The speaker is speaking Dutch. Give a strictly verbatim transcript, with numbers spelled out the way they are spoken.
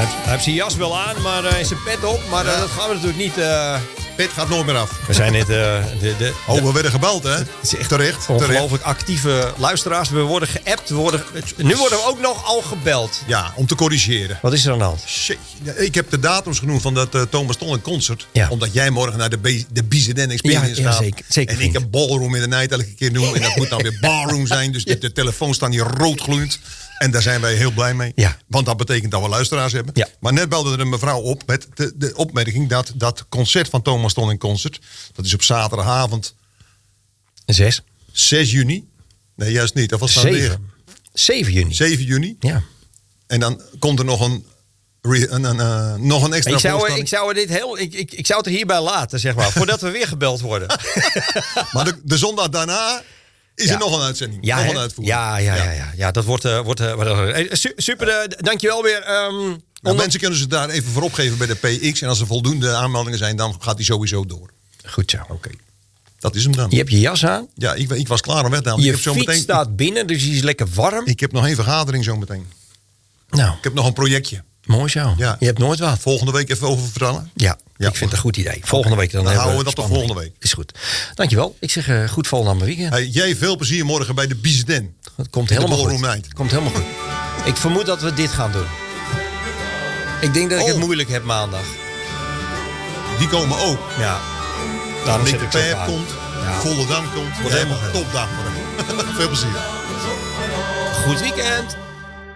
Hij heeft, hij heeft zijn jas wel aan, maar uh, zijn pet op. Maar uh, Ja. dat gaan we natuurlijk niet... Uh... Pet gaat nooit meer af. We zijn net... Uh, de, de, Oh, we werden gebeld, hè? Het is echt terecht. ongelooflijk terecht. actieve luisteraars. We worden geappt. We worden, nu worden we ook nog al gebeld. Ja, om te corrigeren. Wat is er aan de hand? Shit. Ja, ik heb de datums genoemd van dat uh, Thomas Tollen concert. Ja. Omdat jij morgen naar de, B- de B Z N Experience Ja, ja, gaat. zeker, zeker, en ik vriend. heb ballroom in de night elke keer noemen. En dat moet dan weer barroom zijn. Dus de, de telefoon staan hier roodgloeiend. En daar zijn wij heel blij mee. Ja. Want dat betekent dat we luisteraars hebben. Ja. Maar net belde er een mevrouw op met de, de opmerking dat dat concert van Thomas Tollen Concert. Dat is op zaterdagavond Zes. zes juni. Nee, juist niet. Dat was dan weer Zeven. Zeven juni. zeven juni. Ja. En dan komt er nog een, re- een, een, uh, nog een extra Ik zou, voorstelling. ik, zou dit heel, ik, ik, ik zou het er hierbij laten, zeg maar. Voordat we weer gebeld worden. Maar de, de zondag daarna is Ja. er nog een uitzending. Ja, nog hè? een uitvoering. ja, ja, ja, ja, ja. Dat wordt... Uh, wordt uh, uh, su- super, uh, dankjewel weer. Um, Nou, onder... mensen kunnen ze daar even voor opgeven bij de P X. En als er voldoende aanmeldingen zijn, dan gaat die sowieso door. Goed zo. Oké. Dat is hem dan. Je hebt je jas aan. Ja, ik, ik was klaar om weg te halen. Je Ik heb, zo fiets meteen, staat binnen, dus die is lekker warm. ik heb nog een vergadering zo meteen. Nou, Ik heb nog een projectje. mooi zo. Ja. Je hebt nooit wat. Volgende week even over vertellen. Ja, Ja. ik vind het een goed idee. Volgende week dan, Dan hebben houden we dat tot spannende volgende dingen. Is goed. Dankjewel. Ik zeg uh, goed volgende aan mijn weekend. Hey, jij veel plezier morgen bij de B Z N. Het komt de helemaal Ballroom goed. Night. Komt helemaal goed. Ik vermoed dat we dit gaan doen. Ik denk dat ik Oh. het moeilijk heb maandag. Die komen ook. Ja. Daarom Nick zit de ik zo Pijp vaak. komt. Ja. Volle Dam komt. Wordt helemaal Helemaal topdag voor hem. Veel plezier. Goed weekend.